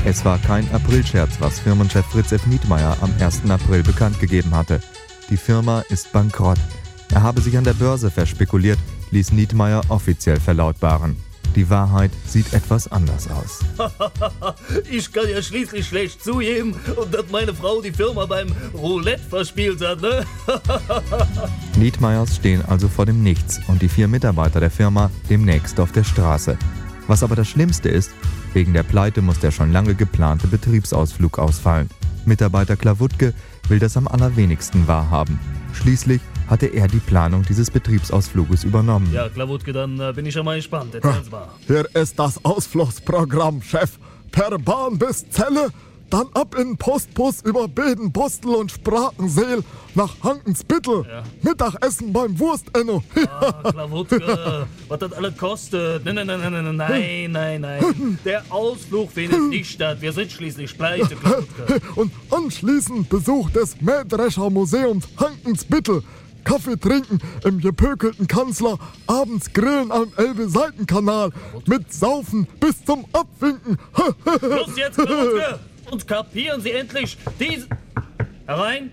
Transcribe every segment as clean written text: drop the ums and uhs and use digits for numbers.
Es war kein Aprilscherz, was Firmenchef Fritz F. Nietmeyer am 1. April bekannt gegeben hatte. Die Firma ist bankrott. Er habe sich an der Börse verspekuliert, ließ Nietmeyer offiziell verlautbaren. Die Wahrheit sieht etwas anders aus. Ich kann ja schließlich schlecht zugeben, dass meine Frau die Firma beim Roulette verspielt hat, ne? Nietmeyers stehen also vor dem Nichts und die 4 Mitarbeiter der Firma demnächst auf der Straße. Was aber das Schlimmste ist, wegen der Pleite muss der schon lange geplante Betriebsausflug ausfallen. Mitarbeiter Klawutke will das am allerwenigsten wahrhaben. Schließlich hatte er die Planung dieses Betriebsausfluges übernommen. Ja, Klawutke, dann bin ich ja mal gespannt. Erzählen's mal. Hier ist das Ausflugsprogramm, Chef. Per Bahn bis Celle, dann ab in Postbus über Bedenbostel und Sprachenseel nach Hankensbittel. Ja. Mittagessen beim Wurstenno. Klawutke, was das alles kostet. Nein. Der Ausflug findet nicht statt. Wir sind schließlich pleite, Klawutke. Und anschließend Besuch des Mähdrescher Museums Hankensbittel. Kaffee trinken im gepökelten Kanzler, abends grillen am Elbe-Seitenkanal, mit Saufen bis zum Abwinken. Los jetzt, Klawutke! Und kapieren Sie endlich diesen... Herein!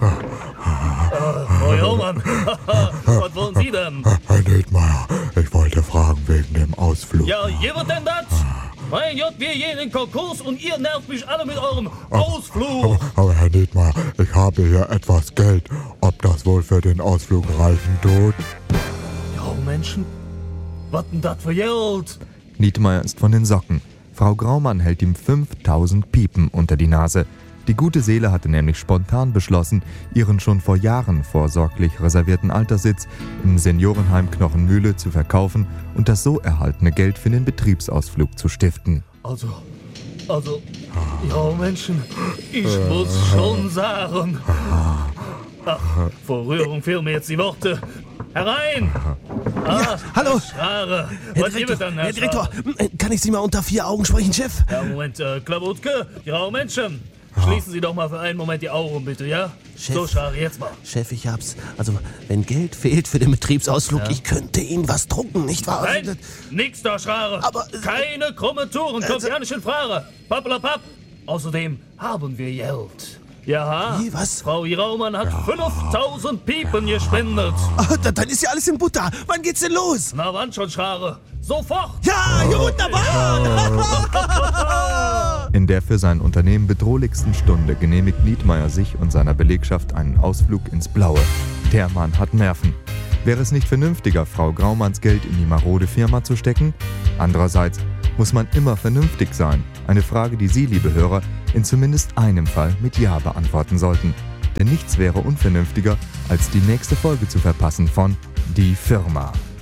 Frau Jaumann, was wollen Sie denn? Herr Nietmeyer, ich wollte fragen wegen dem Ausflug. Ja, hier wird denn das? Mein Gott, wir gehen in den Konkurs und ihr nervt mich alle mit eurem Ausflug. Aber Herr Nietmeyer, ich habe hier etwas Geld. Ob das wohl für den Ausflug reichen tut? Ja, Menschen, was denn das für Geld? Nietmeyer ist von den Socken. Frau Graumann hält ihm 5000 Piepen unter die Nase. Die gute Seele hatte nämlich spontan beschlossen, ihren schon vor Jahren vorsorglich reservierten Alterssitz im Seniorenheim Knochenmühle zu verkaufen und das so erhaltene Geld für den Betriebsausflug zu stiften. Also, ja, Menschen, ich muss schon sagen. Ach, vor Rührung fehlen mir jetzt die Worte. Herein! Ja, hallo. Schrare. Herr Was gibt denn, Herr Direktor, kann ich Sie mal unter 4 Augen sprechen, Chef? Ja, Moment, Klawutke, ja, Menschen. Schließen Sie doch mal für einen Moment die Augen, bitte, ja? Chef. So, Schrare, jetzt mal. Chef, ich hab's. Also, wenn Geld fehlt für den Betriebsausflug, Ja. ich könnte Ihnen was drucken, nicht wahr? Nein, nix da, Schrare. Aber- Keine krummen Touren, kommt ja nicht in Frage. Pappelapapp. Außerdem haben wir Geld. Ja, Wie, was? Frau Raumann hat 5000 Piepen gespendet. Ah, dann ist ja alles in Butter. Wann geht's denn los? Na wann schon, Schrare? Sofort! Ja, wunderbar! In der für sein Unternehmen bedrohlichsten Stunde genehmigt Nietmeyer sich und seiner Belegschaft einen Ausflug ins Blaue. Der Mann hat Nerven. Wäre es nicht vernünftiger, Frau Graumanns Geld in die marode Firma zu stecken? Andererseits muss man immer vernünftig sein. Eine Frage, die Sie, liebe Hörer, in zumindest einem Fall mit Ja beantworten sollten. Denn nichts wäre unvernünftiger, als die nächste Folge zu verpassen von Die Firma.